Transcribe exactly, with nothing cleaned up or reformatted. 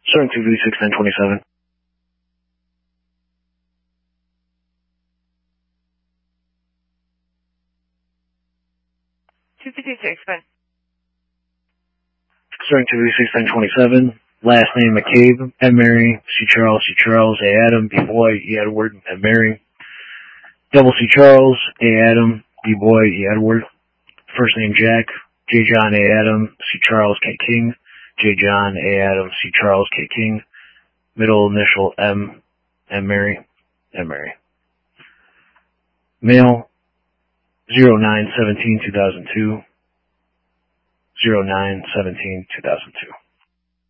Starting two V six ten twenty-seven. two fifty-six, fine. Starting two V six ten twenty-seven. Last name McCabe, M. Mary, C. Charles, C. Charles, A. Adam, B. Boy, E. Edward, M. Mary. Double C. Charles, A. Adam, B. Boy, E. Edward. First name Jack, J. John, A. Adam, C. Charles, K. King. J. John, A. Adam, C. Charles, K. King. Middle initial M. M. Mary, M. Mary. Male, zero nine seventeen two thousand two. zero nine seventeen two thousand two.